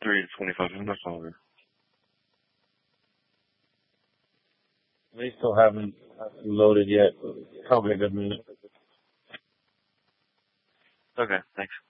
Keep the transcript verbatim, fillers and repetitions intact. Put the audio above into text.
thirty to twenty-five minutes longer. They still haven't loaded yet. Probably a good minute. Okay, thanks.